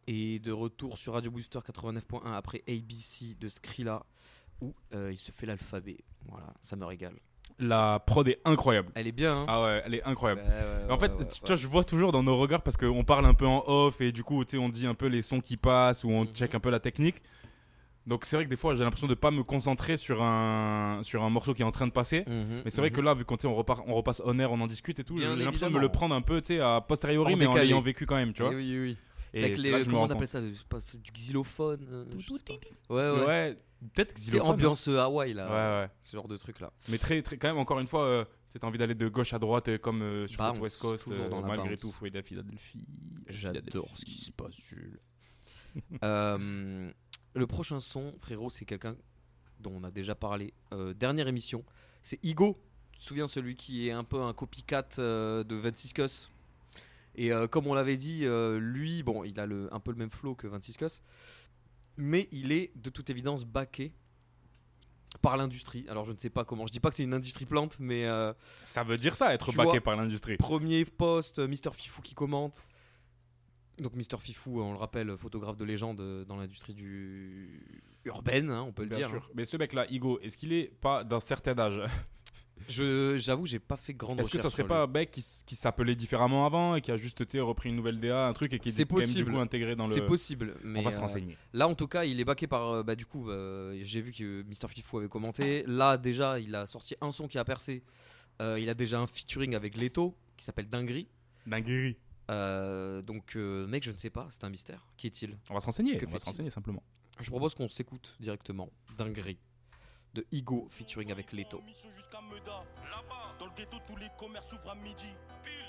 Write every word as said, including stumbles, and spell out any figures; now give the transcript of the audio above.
Et de retour sur Radio Booster quatre-vingt-neuf point un après A B C de Skrilla où euh, il se fait l'alphabet. Voilà, ça me régale. La prod est incroyable. Elle est bien, hein. Ah ouais, elle est incroyable. Ouais, ouais, Mais en fait, ouais, ouais, tu ouais. vois, je vois toujours dans nos regards parce qu'on parle un peu en off et du coup, tu sais, on dit un peu les sons qui passent ou on Mhm. check un peu la technique. Donc c'est vrai que des fois, j'ai l'impression de pas me concentrer sur un sur un morceau qui est en train de passer. Mhm, Mais c'est vrai mhm. que là, vu qu'on on repart, on repasse on air, on en discute et tout, Bien j'ai l'impression de me évidemment. le prendre un peu, tu sais, à posteriori, En mais en décalé. l'ayant vécu quand même, tu vois. Eh oui, oui, oui. Et C'est avec c'est les. là que je me Comment rends on appelle compte. ça je sais pas, c'est du xylophone euh, je sais pas. Ouais, ouais. Ouais, peut-être C'est xylophone. ambiance euh, Hawaï là. Ouais, ouais. Ce genre de truc là. Mais très, très, quand même, encore une fois, euh, t'as envie d'aller de gauche à droite euh, comme euh, sur Bounce, cette West Coast, toujours euh, dans la malgré bounce. tout. Faut aider à Philadelphie. J'adore ce qui se passe, Jules. Euh, le prochain son, frérot, c'est quelqu'un dont on a déjà parlé. Euh, dernière émission, c'est Igo. Tu te souviens, celui qui est un peu un copycat euh, de vingt-six Cuss. Et euh, comme on l'avait dit, euh, lui, bon, il a le, un peu le même flow que vingt-six Cuss, mais il est de toute évidence backé par l'industrie. Alors je ne sais pas comment. Je dis pas que c'est une industrie plante, mais euh, Ça veut dire ça, être Tu backé vois, par l'industrie. premier post, euh, Mister Fifou qui commente. Donc Mister Fifou, on le rappelle, photographe de légende euh, dans l'industrie du urbaine, hein, on peut le Bien dire. sûr. Mais ce mec-là, Igo, est-ce qu'il est pas d'un certain âge? Je, j'avoue, j'ai pas fait grande Est-ce que recherche. ça serait sur pas lui. un mec qui, s- qui s'appelait différemment avant et qui a juste tu sais, repris une nouvelle D A, un truc et qui est C'est quand même du possible. coup intégré dans C'est le. possible, mais On va se euh, renseigner. là en tout cas, il est backé par. euh, bah, du coup, euh, j'ai vu que Mister Fifou avait commenté. Là déjà, il a sorti un son qui a percé. Euh, il a déjà un featuring avec Leto qui s'appelle Dinguerie. Dinguerie. Euh, donc, euh, mec, je ne sais pas, c'est un mystère. Qui est-il? On va se renseigner. Que On va se fait-il renseigner simplement. Je propose qu'on s'écoute directement. Dinguerie de Igo featuring avec Leto. Mission jusqu'à Meda. Là-bas, dans le ghetto, tous les commerces ouvrent à midi.